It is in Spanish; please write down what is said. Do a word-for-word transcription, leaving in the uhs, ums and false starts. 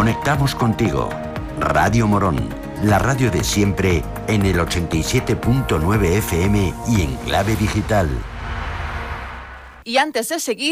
Conectamos contigo. Radio Morón, la radio de siempre en el ochenta y siete punto nueve F M y en clave digital. Y antes de seguir,